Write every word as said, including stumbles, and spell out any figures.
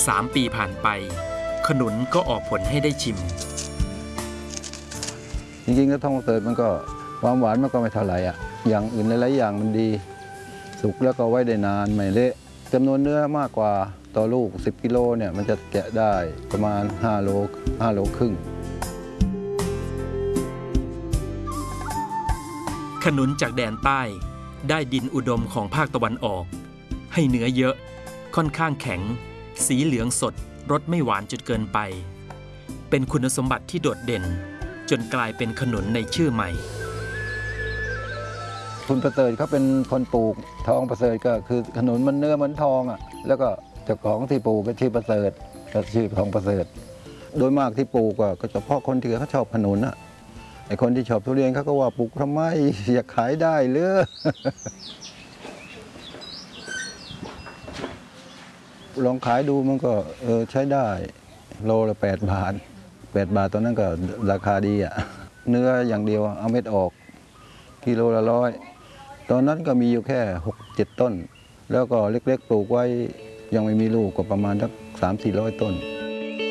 สามปีผ่านไปขนุนก็ออกผลให้ได้ชิมจริงๆก็ทองประเสริฐมันก็ความหวานมันก็ไม่เท่าไหร่อ่ะอย่างอื่นหลายๆอย่างมันดีสุกแล้วก็ไว้ได้นานไม่เละจำนวนเนื้อมากกว่าต่อลูกสิบกิโลเนี่ยมันจะแกะได้ประมาณห้าโลห้าโลครึ่งขนุนจากแดนใต้ได้ดินอุดมของภาคตะวันออกให้เนื้อเยอะค่อนข้างแข็งสีเหลืองสดรสไม่หวานจนเกินไปเป็นคุณสมบัติที่โดดเด่นจนกลายเป็นขนุนในชื่อใหม่คุณประเสริฐเขาเป็นคนปลูกทองประเสริฐก็คือขนุนมันเนื้อเหมือนทองอ่ะแล้วก็เจ้าของที่ปลูกก็ชื่อประเสริฐก็ชื่อทองประเสริฐโดยมากที่ปลูกก็เฉพาะคนที่เขาชอบขนุนอ่ะไอคนที่ชอบทุเรียนเขาก็ว่าปลูกทำไมอยากขายได้หรือลองขายดูมันก็เออใช้ได้โลละแปดบาทแปดบาทตอนนั้นก็ราคาดีอ่ะเนื้ออย่างเดียวเอาเม็ดออกกิโลละร้อยตอนนั้นก็มีอยู่แค่หกเจ็ดต้นแล้วก็เล็กๆปลูกไว้ยังไม่มีลูกก็ประมาณสักสามสี่ร้อยต้น